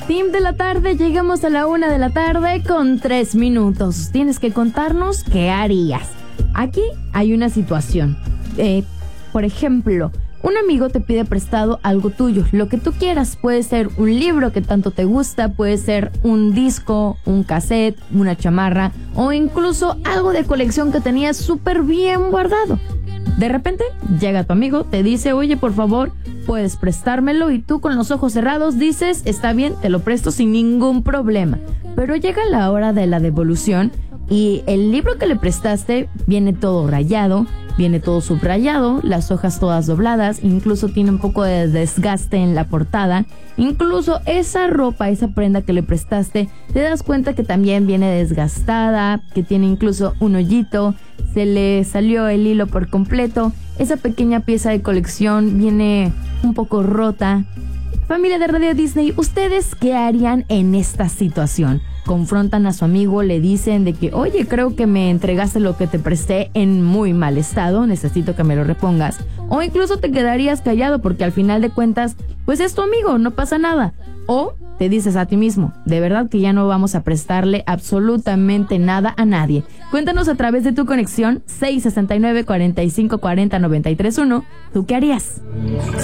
Team de la tarde, llegamos a la 1 de la tarde con 3 minutos. Tienes que contarnos qué harías. Aquí hay una situación. Por ejemplo, un amigo te pide prestado algo tuyo, lo que tú quieras. Puede ser un libro que tanto te gusta, puede ser un disco, un cassette, una chamarra o incluso algo de colección que tenías súper bien guardado. De repente llega tu amigo, te dice, oye, por favor, puedes prestármelo, y tú con los ojos cerrados dices, está bien, te lo presto sin ningún problema. Pero llega la hora de la devolución y el libro que le prestaste viene todo rayado, viene todo subrayado, las hojas todas dobladas, incluso tiene un poco de desgaste en la portada. Incluso esa ropa, esa prenda que le prestaste, te das cuenta que también viene desgastada, que tiene incluso un hoyito, se le salió el hilo por completo, esa pequeña pieza de colección viene un poco rota. Familia de Radio Disney, ¿ustedes qué harían en esta situación? Confrontan a su amigo, le dicen de que, oye, creo que me entregaste lo que te presté en muy mal estado, necesito que me lo repongas. O incluso te quedarías callado porque al final de cuentas, pues es tu amigo, no pasa nada. O te dices a ti mismo, de verdad que ya no vamos a prestarle absolutamente nada a nadie. Cuéntanos a través de tu conexión 669-4540-931, ¿tú qué harías?